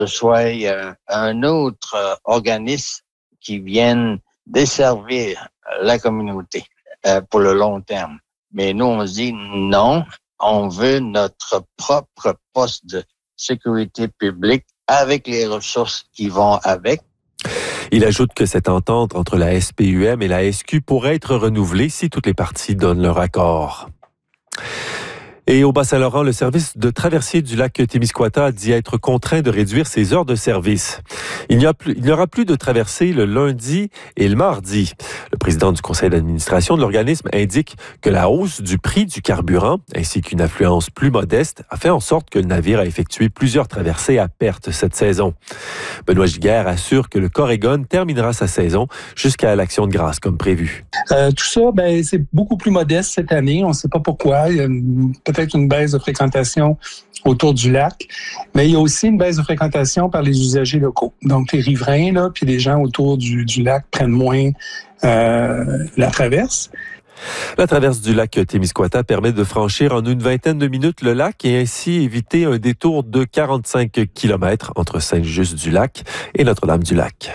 ce soit un autre organisme qui vienne desservir la communauté pour le long terme. Mais nous, on se dit non, on veut notre propre poste de sécurité publique avec les ressources qui vont avec. Il ajoute que cette entente entre la SPUM et la SQ pourrait être renouvelée si toutes les parties donnent leur accord. Et au Bas-Saint-Laurent, le service de traversier du lac Témiscouata dit être contraint de réduire ses heures de service. Il n'y aura plus de traversée le lundi et le mardi. Le président du conseil d'administration de l'organisme indique que la hausse du prix du carburant ainsi qu'une affluence plus modeste a fait en sorte que le navire a effectué plusieurs traversées à perte cette saison. Benoît Giguère assure que le Corégon terminera sa saison jusqu'à l'Action de grâce comme prévu. Tout ça, c'est beaucoup plus modeste cette année. On ne sait pas pourquoi. Il y a peut-être une baisse de fréquentation autour du lac, mais il y a aussi une baisse de fréquentation par les usagers locaux. Donc, les riverains, là, puis les gens autour du lac prennent moins la traverse. La traverse du lac Témiscouata permet de franchir en une vingtaine de minutes le lac et ainsi éviter un détour de 45 km entre Saint-Just-du-Lac et Notre-Dame-du-Lac.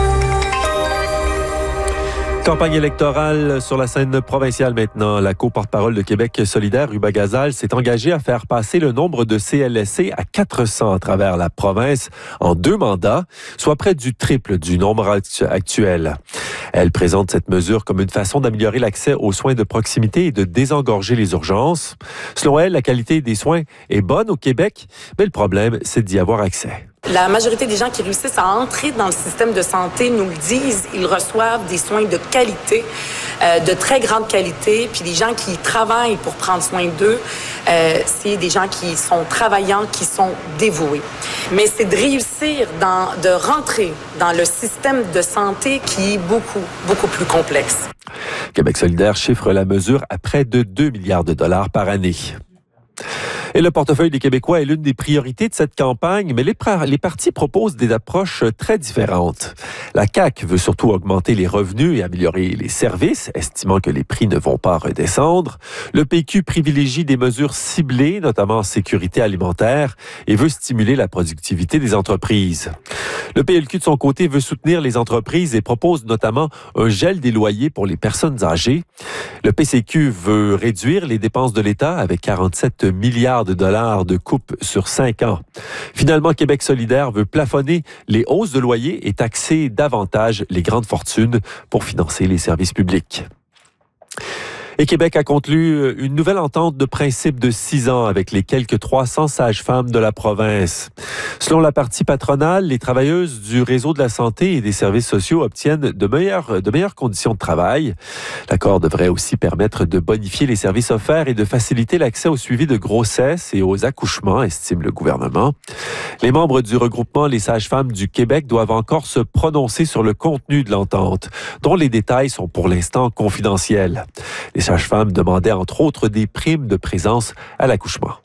Campagne électorale sur la scène provinciale maintenant. La co-porte-parole de Québec solidaire, Ruba Gazal, s'est engagée à faire passer le nombre de CLSC à 400 à travers la province en 2 mandats, soit près du triple du nombre actuel. Elle présente cette mesure comme une façon d'améliorer l'accès aux soins de proximité et de désengorger les urgences. Selon elle, la qualité des soins est bonne au Québec, mais le problème, c'est d'y avoir accès. La majorité des gens qui réussissent à entrer dans le système de santé nous le disent, ils reçoivent des soins de qualité, de très grande qualité, puis les gens qui travaillent pour prendre soin d'eux, c'est des gens qui sont travaillants, qui sont dévoués. Mais c'est de réussir, de rentrer dans le système de santé qui est beaucoup, beaucoup plus complexe. Québec solidaire chiffre la mesure à près de 2 milliards de dollars par année. Et le portefeuille des Québécois est l'une des priorités de cette campagne, mais les partis proposent des approches très différentes. La CAQ veut surtout augmenter les revenus et améliorer les services, estimant que les prix ne vont pas redescendre. Le PQ privilégie des mesures ciblées, notamment en sécurité alimentaire, et veut stimuler la productivité des entreprises. Le PLQ, de son côté, veut soutenir les entreprises et propose notamment un gel des loyers pour les personnes âgées. Le PCQ veut réduire les dépenses de l'État avec 47 milliards de dollars de coupe sur 5 ans. Finalement, Québec solidaire veut plafonner les hausses de loyers et taxer davantage les grandes fortunes pour financer les services publics. Et Québec a conclu une nouvelle entente de principe de 6 ans avec les quelques 300 sages-femmes de la province. Selon la partie patronale, les travailleuses du réseau de la santé et des services sociaux obtiennent de meilleures conditions de travail. L'accord devrait aussi permettre de bonifier les services offerts et de faciliter l'accès au suivi de grossesse et aux accouchements, estime le gouvernement. Les membres du regroupement Les sages-femmes du Québec doivent encore se prononcer sur le contenu de l'entente, dont les détails sont pour l'instant confidentiels. Les sages-femmes demandaient entre autres des primes de présence à l'accouchement.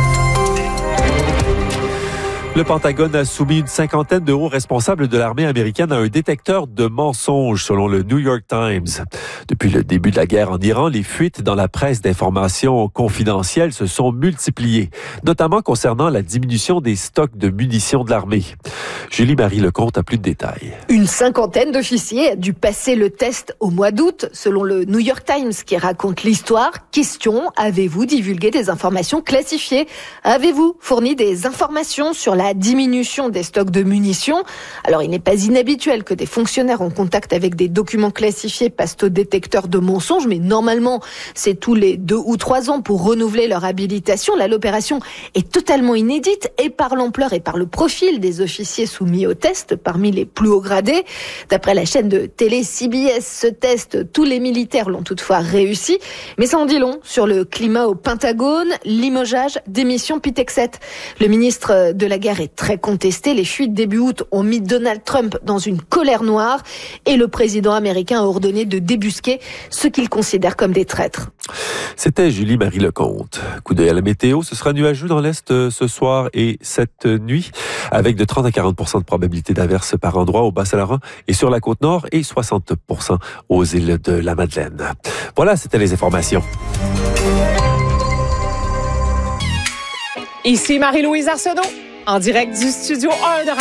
Le Pentagone a soumis une 50aine de hauts responsables de l'armée américaine à un détecteur de mensonges, selon le New York Times. Depuis le début de la guerre en Iran, les fuites dans la presse d'informations confidentielles se sont multipliées, notamment concernant la diminution des stocks de munitions de l'armée. Julie-Marie Lecomte a plus de détails. Une 50aine d'officiers a dû passer le test au mois d'août, selon le New York Times qui raconte l'histoire. Question, avez-vous divulgué des informations classifiées? Avez-vous fourni des informations sur la diminution des stocks de munitions? Alors, il n'est pas inhabituel que des fonctionnaires en contact avec des documents classifiés passent au détecteur de mensonges, mais normalement, c'est tous les 2 ou 3 ans pour renouveler leur habilitation. Là, l'opération est totalement inédite et par l'ampleur et par le profil des officiers soumis au test, parmi les plus hauts gradés. D'après la chaîne de télé CBS, ce test, tous les militaires l'ont toutefois réussi. Mais ça en dit long sur le climat au Pentagone, limogeage, démission Pitexet. Le ministre de la Guerre est très contesté. Les fuites début août ont mis Donald Trump dans une colère noire et le président américain a ordonné de débusquer ceux qu'il considère comme des traîtres. C'était Julie-Marie Lecomte. Coup d'œil à la météo, ce sera nuageux dans l'Est ce soir et cette nuit, avec de 30 à 40% de probabilité d'averse par endroit au Bas-Saint-Laurent et sur la Côte-Nord et 60% aux îles de la Madeleine. Voilà, c'était les informations. Ici Marie-Louise Arsenault. En direct du studio 1 de